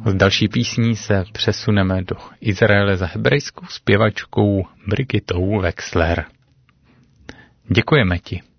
Z další písní se přesuneme do Izraele za hebrejskou zpěvačkou Brigitou Wexler. Děkujeme ti.